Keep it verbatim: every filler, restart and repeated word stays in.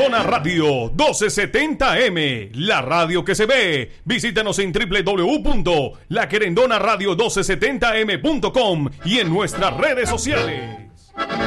Querendona Radio doce setenta M, la radio que se ve. Visítanos en doble u doble u doble u punto la querendona radio doce setenta m punto com y en nuestras redes sociales.